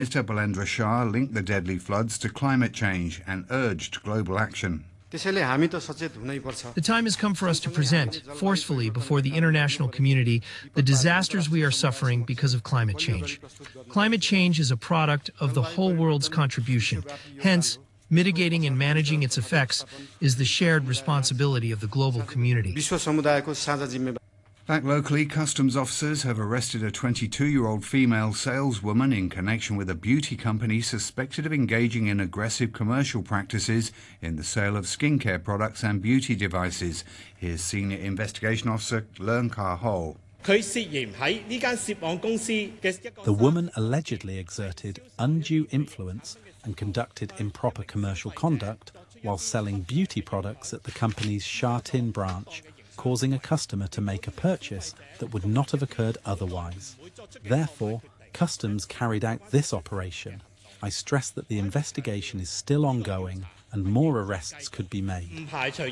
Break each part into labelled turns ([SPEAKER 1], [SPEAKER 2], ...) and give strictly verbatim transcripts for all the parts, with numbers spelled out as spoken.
[SPEAKER 1] Minister Balendra Shah linked the deadly floods to climate change and urged global action.
[SPEAKER 2] The time has come for us to present, forcefully before the international community, the disasters we are suffering because of climate change. Climate change is a product of the whole world's contribution. Hence, mitigating and managing its effects is the shared responsibility of the global community.
[SPEAKER 1] Back locally, customs officers have arrested a twenty-two-year-old female saleswoman in connection with a beauty company suspected of engaging in aggressive commercial practices in the sale of skincare products and beauty devices. Here's Senior Investigation Officer Leung Ka-ho.
[SPEAKER 3] The woman allegedly exerted undue influence and conducted improper commercial conduct while selling beauty products at the company's Sha Tin branch, causing a customer to make a purchase that would not have occurred otherwise. Therefore, Customs carried out this operation. I stress that the investigation is still ongoing and more arrests could be made.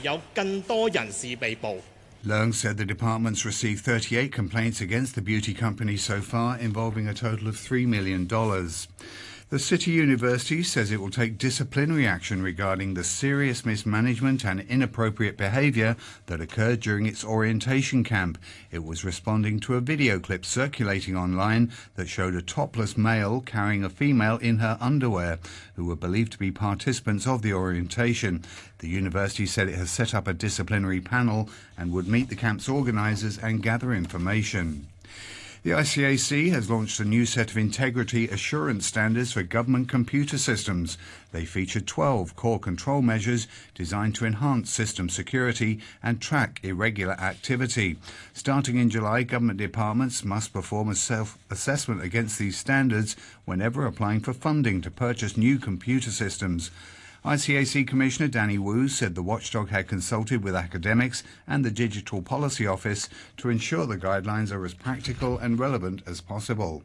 [SPEAKER 1] Leung said the department's received thirty-eight complaints against the beauty company so far, involving a total of three million dollars. The City University says it will take disciplinary action regarding the serious mismanagement and inappropriate behaviour that occurred during its orientation camp. It was responding to a video clip circulating online that showed a topless male carrying a female in her underwear, who were believed to be participants of the orientation. The university said it has set up a disciplinary panel and would meet the camp's organisers and gather information. The I C A C has launched a new set of integrity assurance standards for government computer systems. They feature twelve core control measures designed to enhance system security and track irregular activity. Starting in July, government departments must perform a self-assessment against these standards whenever applying for funding to purchase new computer systems. I C A C Commissioner Danny Wu said the watchdog had consulted with academics and the Digital Policy Office to ensure the guidelines are as practical and relevant as possible.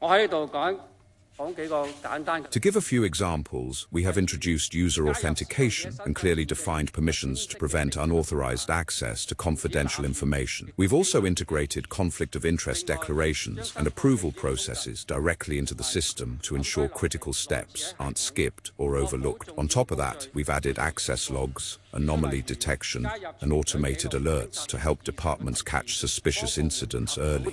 [SPEAKER 4] To give a few examples, we have introduced user authentication and clearly defined permissions to prevent unauthorized access to confidential information. We've also integrated conflict of interest declarations and approval processes directly into the system to ensure critical steps aren't skipped or overlooked. On top of that, we've added access logs, anomaly detection, and automated alerts to help departments catch suspicious incidents early.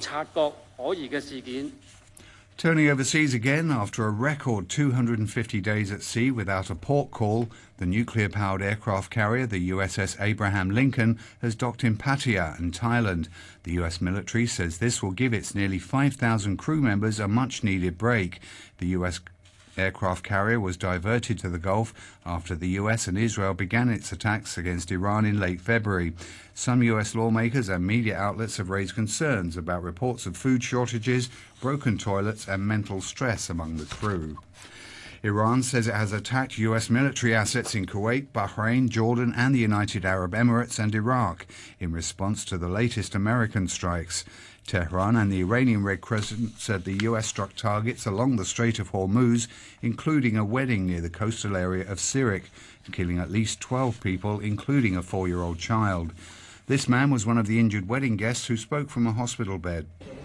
[SPEAKER 1] Turning overseas again, after a record two hundred fifty days at sea without a port call, the nuclear-powered aircraft carrier, the U S S Abraham Lincoln, has docked in Pattaya in Thailand. The U S military says this will give its nearly five thousand crew members a much-needed break. The U S aircraft carrier was diverted to the Gulf after the U S and Israel began its attacks against Iran in late February. Some U S lawmakers and media outlets have raised concerns about reports of food shortages, broken toilets and mental stress among the crew. Iran says it has attacked U S military assets in Kuwait, Bahrain, Jordan and the United Arab Emirates and Iraq in response to the latest American strikes. Tehran and the Iranian Red Crescent said the U S struck targets along the Strait of Hormuz, including a wedding near the coastal area of Sirik, killing at least twelve people, including a four-year-old child. This man was one of the injured wedding guests who spoke from a hospital bed.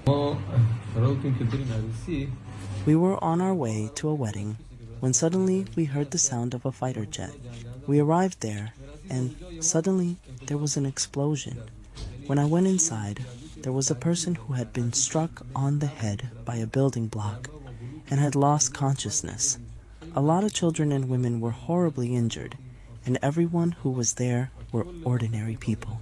[SPEAKER 5] We were on our way to a wedding when suddenly we heard the sound of a fighter jet. We arrived there, and suddenly there was an explosion. When I went inside, there was a person who had been struck on the head by a building block and had lost consciousness. A lot of children and women were horribly injured, and everyone who was there were ordinary people.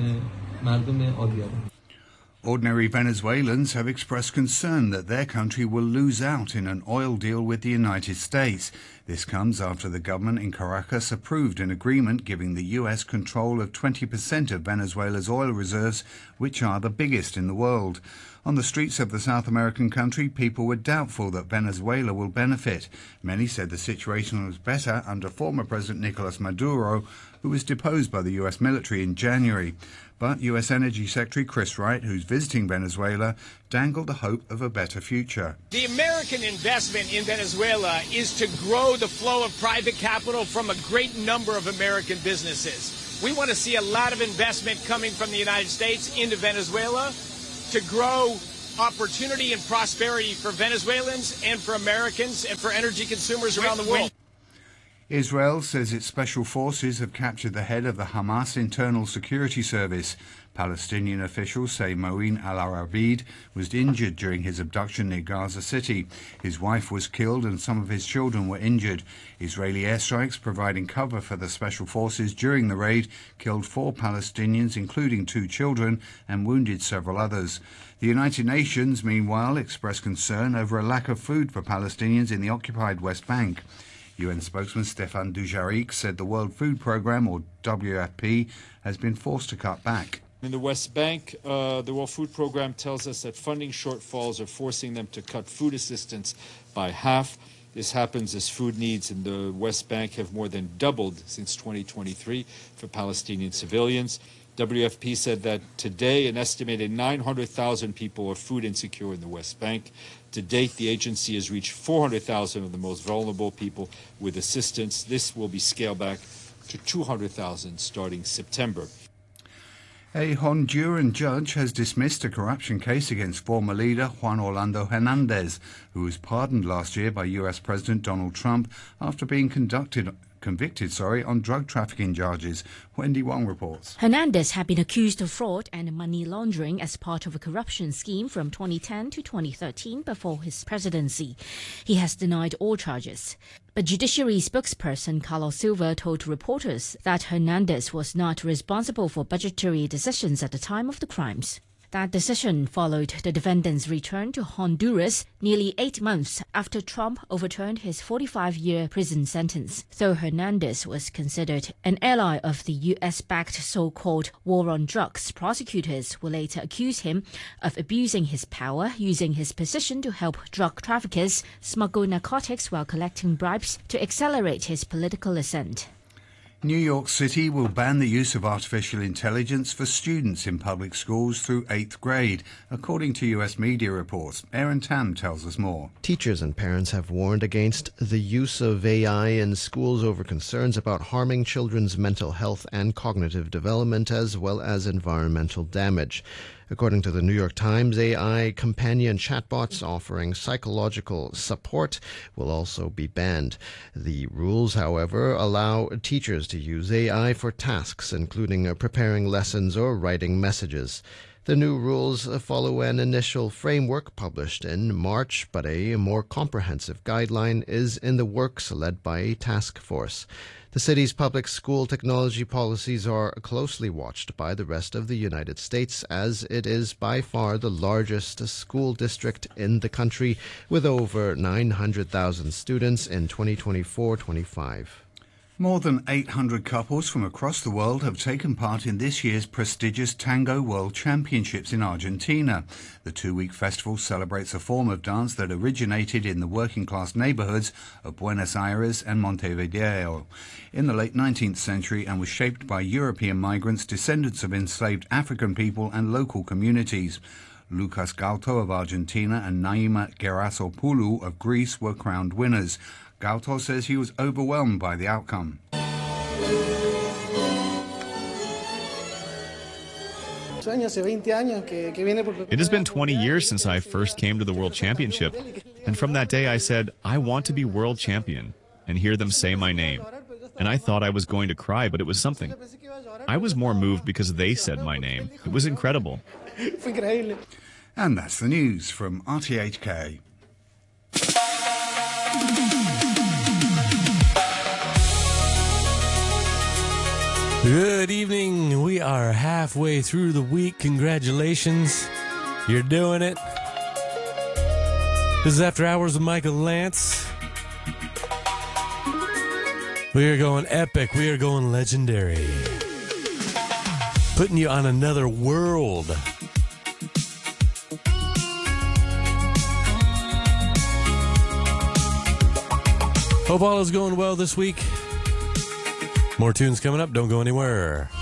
[SPEAKER 1] Ordinary Venezuelans have expressed concern that their country will lose out in an oil deal with the United States. This comes after the government in Caracas approved an agreement giving the U S control of twenty percent of Venezuela's oil reserves, which are the biggest in the world. On the streets of the South American country, people were doubtful that Venezuela will benefit. Many said the situation was better under former President Nicolas Maduro, who was deposed by the U S military in January. But U S Energy Secretary Chris Wright, who's visiting Venezuela, dangled the hope of a better future.
[SPEAKER 6] The American investment in Venezuela is to grow the flow of private capital from a great number of American businesses. We want to see a lot of investment coming from the United States into Venezuela to grow opportunity and prosperity for Venezuelans and for Americans and for energy consumers around the world.
[SPEAKER 1] Israel says its special forces have captured the head of the Hamas Internal Security Service. Palestinian officials say Moeen al-Arabid was injured during his abduction near Gaza City. His wife was killed and some of his children were injured. Israeli airstrikes providing cover for the special forces during the raid killed four Palestinians, including two children, and wounded several others. The United Nations, meanwhile, expressed concern over a lack of food for Palestinians in the occupied West Bank. U N spokesman Stefan Dujarric said the World Food Programme, or W F P, has been forced to cut back.
[SPEAKER 7] In the West Bank, uh, the World Food Programme tells us that funding shortfalls are forcing them to cut food assistance by half. This happens as food needs in the West Bank have more than doubled since twenty twenty-three for Palestinian civilians. W F P said that today an estimated nine hundred thousand people are food insecure in the West Bank. To date, the agency has reached four hundred thousand of the most vulnerable people with assistance. This will be scaled back to two hundred thousand starting September.
[SPEAKER 1] A Honduran judge has dismissed a corruption case against former leader Juan Orlando Hernandez, who was pardoned last year by U S President Donald Trump after being conducted convicted sorry, on drug trafficking charges. Wendy Wong reports.
[SPEAKER 8] Hernandez had been accused of fraud and money laundering as part of a corruption scheme from twenty ten to twenty thirteen before his presidency. He has denied all charges. But Judiciary spokesperson Carlos Silva told reporters that Hernandez was not responsible for budgetary decisions at the time of the crimes. That decision followed the defendant's return to Honduras nearly eight months after Trump overturned his forty-five-year prison sentence. Though Hernandez was considered an ally of the U S-backed so-called war on drugs, prosecutors will later accuse him of abusing his power, using his position to help drug traffickers smuggle narcotics while collecting bribes to accelerate his political ascent.
[SPEAKER 1] New York City will ban the use of artificial intelligence for students in public schools through eighth grade, according to U S media reports. Aaron Tam tells us more.
[SPEAKER 9] Teachers and parents have warned against the use of A I in schools over concerns about harming children's mental health and cognitive development, as well as environmental damage. According to the New York Times, A I companion chatbots offering psychological support will also be banned. The rules, however, allow teachers to use A I for tasks, including preparing lessons or writing messages. The new rules follow an initial framework published in March, but a more comprehensive guideline is in the works, led by a task force. The city's public school technology policies are closely watched by the rest of the United States, as it is by far the largest school district in the country, with over nine hundred thousand students in twenty twenty-four twenty-five.
[SPEAKER 1] More than eight hundred couples from across the world have taken part in this year's prestigious Tango World Championships in Argentina. The two-week festival celebrates a form of dance that originated in the working-class neighborhoods of Buenos Aires and Montevideo in the late nineteenth century and was shaped by European migrants, descendants of enslaved African people and local communities. Lucas Gauto of Argentina and Naima Gerasopoulou of Greece were crowned winners. Gauto says he was overwhelmed by the outcome.
[SPEAKER 10] It has been twenty years since I first came to the World Championship, and from that day I said, I want to be world champion, and hear them say my name. And I thought I was going to cry, but it was something. I was more moved because they said my name. It was incredible.
[SPEAKER 1] And that's the news from R T H K.
[SPEAKER 11] Good evening. We are halfway through the week. Congratulations. You're doing it. This is After Hours with Michael Lance. We are going epic. We are going legendary. Putting you on another world. Hope all is going well this week. More tunes coming up. Don't go anywhere.